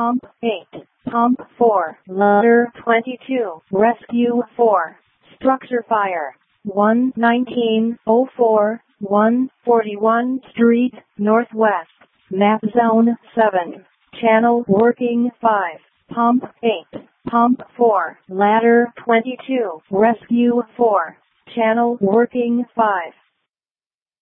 Pump 8, Pump 4, Ladder 22, Rescue 4, Structure Fire, 11904, 141 Street, Northwest, Map Zone 7, Channel Working 5, Pump 8, Pump 4, Ladder 22, Rescue 4, Channel Working 5.